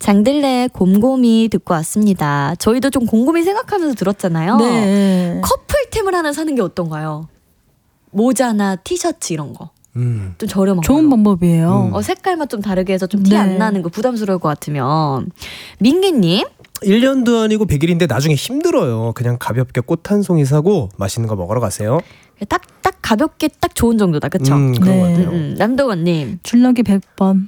장들레 곰곰이 듣고 왔습니다. 저희도 좀 곰곰이 생각하면서 들었잖아요. 네. 커플템을 하나 사는 게 어떤가요? 모자나 티셔츠 이런 거. 좀 저렴한 거. 좋은 방법이에요. 색깔만 좀 다르게 해서 좀 티 안 나는 거 부담스러울 것 같으면. 민기님. 1년도 아니고 100일인데 나중에 힘들어요. 그냥 가볍게 꽃 한 송이 사고 맛있는 거 먹으러 가세요. 딱 가볍게 딱 좋은 정도다. 그쵸? 그런 것 같아요. 남도건님. 줄넘기 100번.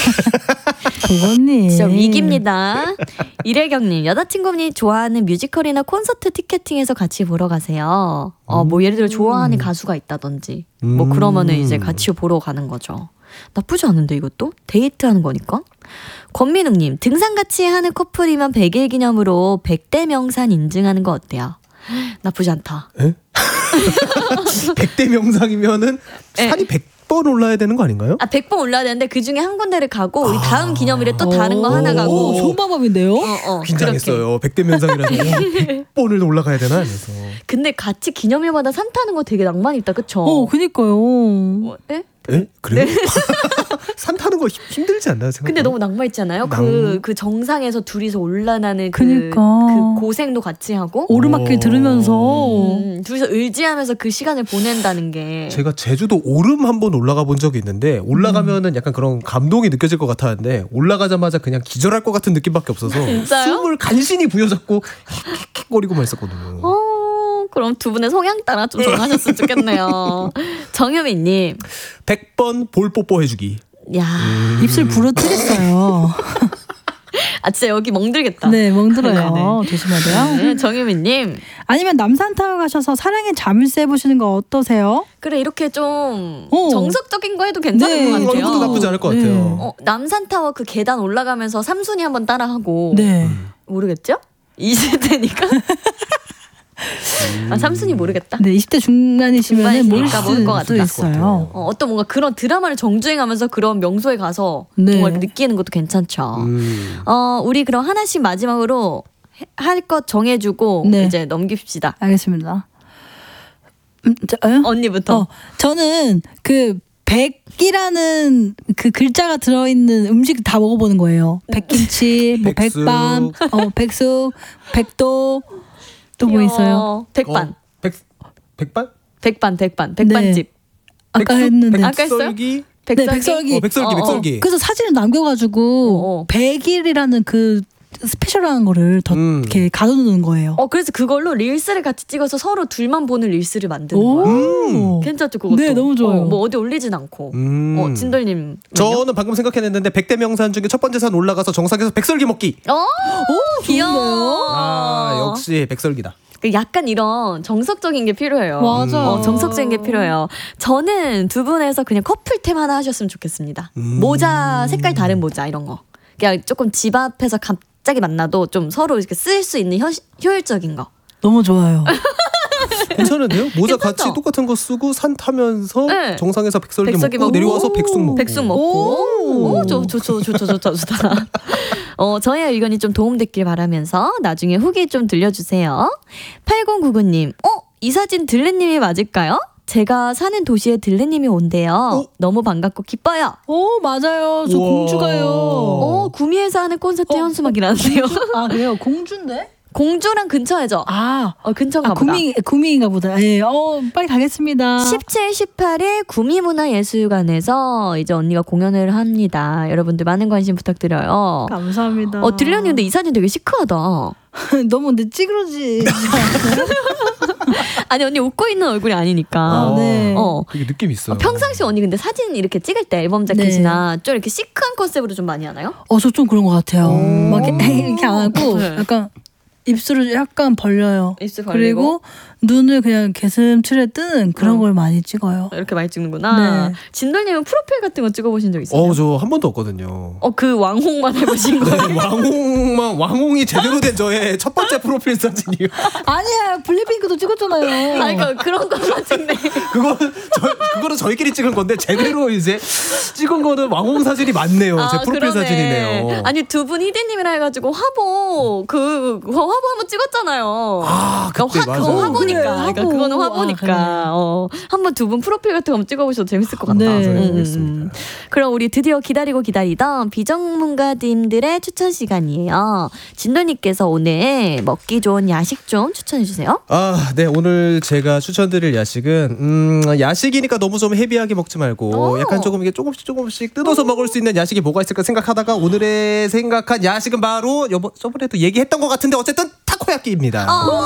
도건님. 진짜 위기입니다. 이래경님. 여자친구분이 좋아하는 뮤지컬이나 콘서트 티켓팅해서 같이 보러 가세요. 뭐 예를 들어 좋아하는 가수가 있다든지 뭐 그러면은 이제 같이 보러 가는 거죠. 나쁘지 않은데 이것도? 데이트하는 거니까. 권민웅님. 등산 같이 하는 커플이면 100일 기념으로 100대 명산 인증하는 거 어때요? 나쁘지 않다. 에? 100대 명상이면은 산이 100번 올라야 되는 거 아닌가요? 100번 올라야 되는데 그 중에 한 군데를 가고 우리 다음 기념일에 또 다른 거 하나 가고. 좋은 방법인데요? 긴장했어요. 100대 명상이라서 100번을 올라가야 되나 하면서. 근데 같이 기념일마다 산 타는 거 되게 낭만 있다. 그쵸? 그니까요. 에? 에? 그래요? 산 타는 거 힘들지 않나요? 근데 너무 낭만 있잖아요. 그 정상에서 둘이서 올라나는 그 고생도 같이 하고 오르막길 들으면서 둘이서 의지하면서 그 시간을 보낸다는 게. 제가 제주도 오름 한번 올라가 본 적이 있는데 올라가면은 약간 그런 감동이 느껴질 것 같았는데 올라가자마자 그냥 기절할 것 같은 느낌밖에 없어서 숨을 간신히 부여잡고 헥헥거리고만 있었거든요. 그럼 두 분의 성향 따라 좀 정하셨으면 좋겠네요. 정유미님. 100번 볼 뽀뽀 해주기. 야, 입술 부러뜨렸어요. 진짜 여기 멍들겠다. 네, 멍들어요. 조심하세요. 네, 정유미님. 아니면 남산 타워 가셔서 사랑의 자물쇠 보시는 거 어떠세요? 그래, 이렇게 좀 정석적인 거 해도 괜찮은 것 같아요. 그것도 나쁘지 않을 것 같아요. 남산 타워 그 계단 올라가면서 삼순이 한번 따라하고. 네. 모르겠죠? 20대니까. 삼순이 모르겠다. 네, 20대 중반이시면 모를 것 수도 있어요. 어떤 뭔가 그런 드라마를 정주행하면서 그런 명소에 가서 네. 뭔가 느끼는 것도 괜찮죠. 우리 그럼 하나씩 마지막으로 할 것 정해주고 이제 넘깁시다. 알겠습니다. 언니부터. 저는 그 100이라는 그 글자가 들어있는 음식 다 먹어보는 거예요. 백김치, 뭐 백반, 백숙, 백도. 또 뭐 있어요? 백반. 백반? 백반집. 네. 아까 했는데. 아까 했어요? 백설기? 백설기. 백설기. 그래서 사진을 남겨가지고 100일이라는 그 스페셜한 거를 더 이렇게 가둬놓는 거예요. 그래서 그걸로 릴스를 같이 찍어서 서로 둘만 보는 릴스를 만드는 거예요. 괜찮죠, 그것도? 네, 너무 좋아요. 뭐 어디 올리진 않고. 진돌님. 저는 방금 생각해냈는데 100대 명산 중에 첫 번째 산 올라가서 정상에서 백설기 먹기. 귀여워. 역시 백설기다. 약간 이런 정석적인 게 필요해요. 맞아. 정석적인 게 필요해요. 저는 두 분에서 그냥 커플템 하나 하셨으면 좋겠습니다. 모자 색깔 다른 모자 이런 거. 그냥 조금 집 앞에서 갑자기 만나도 좀 서로 이렇게 쓸 수 있는 효율적인 거. 너무 좋아요. 괜찮은데요? 모자 같이 똑같은 거 쓰고 산 타면서 정상에서 백설기 먹고 내려와서 백숙 먹고. 좋다. 저의 의견이 좀 도움됐길 바라면서 나중에 후기 좀 들려주세요. 8099님. 이 사진 들레님이 맞을까요? 제가 사는 도시에 들레님이 온대요. 너무 반갑고 기뻐요. 맞아요. 저 공주가요. 구미에서 하는 콘서트 현수막이라는데요. 그래요? 공주인데? 공주랑 근처에죠. 근처인가 보다. 구미인가 보다. 예. 빨리 가겠습니다. 17, 18일 구미문화예술관에서 이제 언니가 공연을 합니다. 여러분들 많은 관심 부탁드려요. 감사합니다. 들려니 근데 이 사진 되게 시크하다. 너무 근데 찌그러지. 아니 언니 웃고 있는 얼굴이 아니니까. 네. 되게 느낌 있어요. 평상시 언니 근데 사진 이렇게 찍을 때 앨범 자켓이나 좀 이렇게 시크한 컨셉으로 좀 많이 하나요? 저 좀 그런 것 같아요. 막 이렇게 안 하고 약간 입술을 약간 벌려요. 입술 벌리고 그리고 눈을 그냥 개슴츠레 뜨는 그런 걸 많이 찍어요. 이렇게 많이 찍는구나. 네. 진돌님은 프로필 같은 거 찍어보신 적 있어요? 저 한 번도 없거든요. 그 왕홍만 해보신 거예요? 왕홍이 제대로 된 저의 첫 번째 프로필 사진이요. 아니야, 블랙핑크도 찍었잖아요. 그런 거만 찍네. 그거는 저희끼리 찍은 건데 제대로 이제 찍은 거는 왕홍 사진이 맞네요. 제 프로필 그러네. 사진이네요. 아니 두 분 희대님이라 해가지고 화보 한번 찍었잖아요. 그때 맞아요. 화보님 그러니까 그거는 화보니까. 한번 두 분 프로필 같은 거 한번 찍어보셔도 재밌을 것 같다. 네. 그럼 우리 드디어 기다리고 기다리던 비전문가님들의 추천 시간이에요. 진도님께서 오늘 먹기 좋은 야식 좀 추천해 주세요. 네. 오늘 제가 추천드릴 야식은 야식이니까 너무 좀 헤비하게 먹지 말고 약간 조금 이게 조금씩 뜯어서 먹을 수 있는 야식이 뭐가 있을까 생각하다가 오늘의 생각한 야식은 바로 저번에도 얘기했던 것 같은데 어쨌든 타코야끼입니다.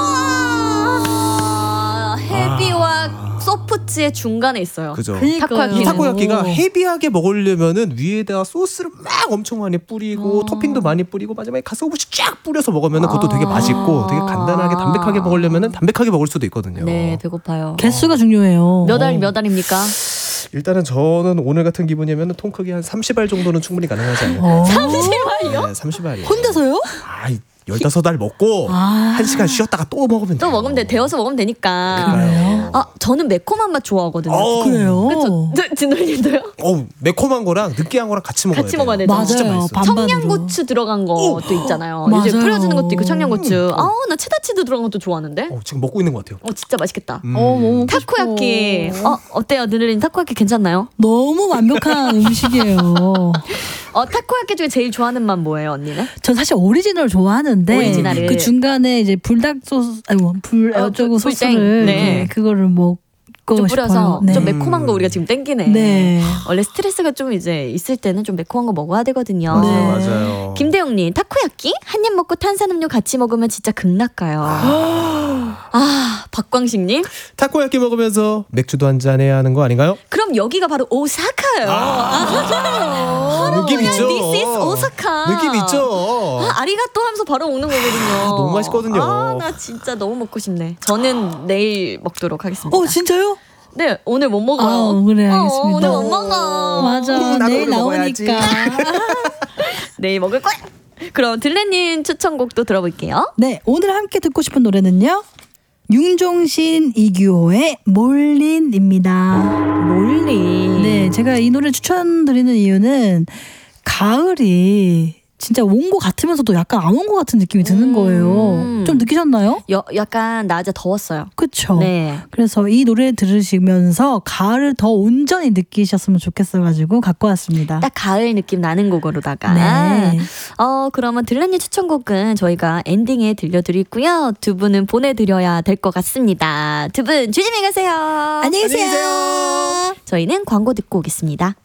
헤비와 소프트의 중간에 있어요. 그죠. 타코야끼가 헤비하게 먹으려면은 위에다가 소스를 막 엄청 많이 뿌리고 토핑도 많이 뿌리고 마지막에 가스오부시 쫙 뿌려서 먹으면은 그것도 되게 맛있고 되게 간단하게 담백하게 먹으려면은 담백하게 먹을 수도 있거든요. 네, 배고파요. 개수가 중요해요. 몇 알입니까? 일단은 저는 오늘 같은 기분이면 통 크기 한 30알 정도는 충분히 가능하지 않을까. 30알이요? 네, 30알이요. 혼자서요? 15알 먹고 1시간 쉬었다가 또 먹으면 돼요. 또 먹으면 돼. 데워서 먹으면 되니까. 그래요. 저는 매콤한 맛 좋아하거든요. 그래요? 그렇죠. 진도님도요? 매콤한 거랑 느끼한 거랑 같이 먹어야 돼요. 먹어야 돼요. 맞아요. 진짜 맛있어요. 청양고추 들어간 것도 있잖아요. 맞아요. 이제 뿌려주는 것도 있고 청양고추. 나 체다치도 들어간 것도 좋아하는데. 지금 먹고 있는 것 같아요. 진짜 맛있겠다. 먹고 타코야끼. 싶어. 어때요? 느르린 타코야끼 괜찮나요? 너무 완벽한 음식이에요. 타코야끼 중에 제일 좋아하는 맛 뭐예요, 언니는? 전 사실 오리지널 좋아하는데 오리지널을. 그 중간에 이제 불닭 소스 어쩌고 소스를 네. 그거를 먹고 좀 뿌려서 싶어요. 좀 매콤한 거 우리가 지금 땡기네. 네. 원래 스트레스가 좀 이제 있을 때는 좀 매콤한 거 먹어야 되거든요. 맞아요. 김대용님, 타코야끼 한 입 먹고 탄산음료 같이 먹으면 진짜 극락가요. 박광식님, 타코야끼 먹으면서 맥주도 한잔 해야 하는 거 아닌가요? 그럼 여기가 바로 오사카요. 느낌 있죠. This is 오사카. 느낌 있죠. 아리가또 하면서 바로 먹는 거거든요. 너무 맛있거든요. 나 진짜 너무 먹고 싶네. 저는 내일 먹도록 하겠습니다. 진짜요? 네, 오늘 못 먹어요. 그래, 알겠습니다. 오늘 못 먹어. 맞아, 내일 나오니까. 내일 먹을 거야. 그럼 들레님 추천곡도 들어볼게요. 네, 오늘 함께 듣고 싶은 노래는요. 윤종신 이규호의 몰린입니다. 몰린. 네, 제가 이 노래 추천드리는 이유는 가을이 진짜 온 것 같으면서도 약간 안 온 것 같은 느낌이 드는 거예요. 좀 느끼셨나요? 약간 낮에 더웠어요. 그쵸? 네. 그래서 이 노래 들으시면서 가을을 더 온전히 느끼셨으면 좋겠어가지고 갖고 왔습니다. 딱 가을 느낌 나는 곡으로다가. 네. 그러면 들레님 추천곡은 저희가 엔딩에 들려드리고요. 두 분은 보내드려야 될 것 같습니다. 두 분 조심히 가세요. 안녕히 계세요. 저희는 광고 듣고 오겠습니다.